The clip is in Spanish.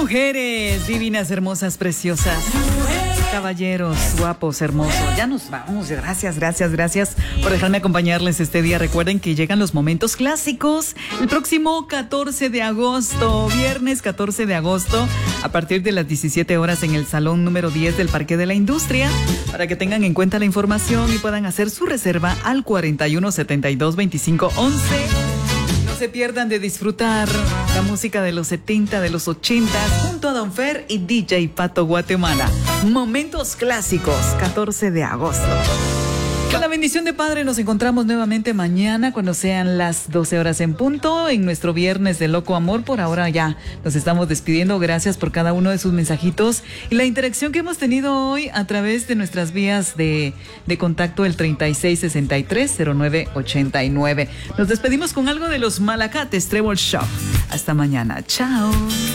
Mujeres divinas, hermosas, preciosas. Caballeros, guapos, hermosos. Ya nos vamos. Gracias por dejarme acompañarles este día. Recuerden que llegan los momentos clásicos el próximo 14 de agosto, viernes 14 de agosto, a partir de las 17 horas en el salón número 10 del Parque de la Industria, para que tengan en cuenta la información y puedan hacer su reserva al 41 72 25 11. Se pierdan de disfrutar la música de los 70, de los 80, junto a Don Fer y DJ Pato Guatemala. Momentos clásicos, 14 de agosto. Con la bendición de Padre nos encontramos nuevamente mañana cuando sean las 12 horas en punto en nuestro viernes de Loco Amor. Por ahora ya nos estamos despidiendo. Gracias por cada uno de sus mensajitos y la interacción que hemos tenido hoy a través de nuestras vías de contacto, el 36630989. Nos despedimos con algo de los Malacates Trevor Shop. Hasta mañana. Chao.